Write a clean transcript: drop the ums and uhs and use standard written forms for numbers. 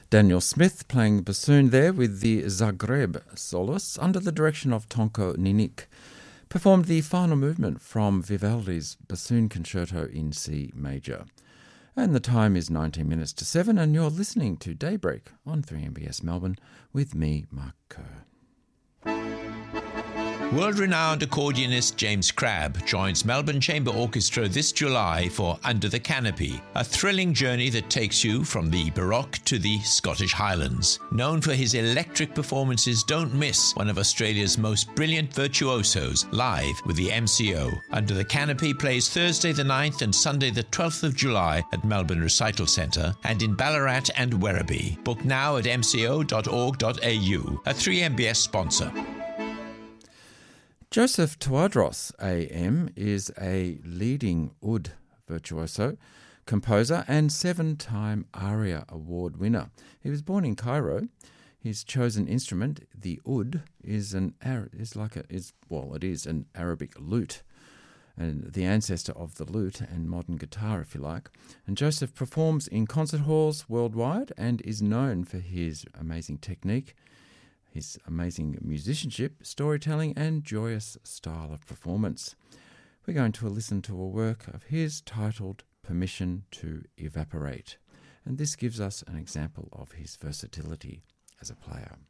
Daniel Smith playing the bassoon there with the Zagreb Soloists under the direction of Tonko Ninik, performed the final movement from Vivaldi's Bassoon Concerto in C major. And the time is 19 minutes to 7, and you're listening to Daybreak on 3MBS Melbourne with me, Mark Kerr. World-renowned accordionist James Crabb joins Melbourne Chamber Orchestra this July for Under the Canopy, a thrilling journey that takes you from the Baroque to the Scottish Highlands. Known for his electric performances, don't miss one of Australia's most brilliant virtuosos live with the MCO. Under the Canopy plays Thursday the 9th and Sunday the 12th of July at Melbourne Recital Centre and in Ballarat and Werribee. Book now at mco.org.au, a 3MBS sponsor. Joseph Tawadros AM is a leading oud virtuoso, composer and 7-time ARIA Award winner. He was born in Cairo. His chosen instrument, the oud, is an Arabic lute, and the ancestor of the lute and modern guitar, if you like. And Joseph performs in concert halls worldwide and is known for his amazing technique, his amazing musicianship, storytelling, and joyous style of performance. We're going to listen to a work of his titled Permission to Evaporate, and this gives us an example of his versatility as a player.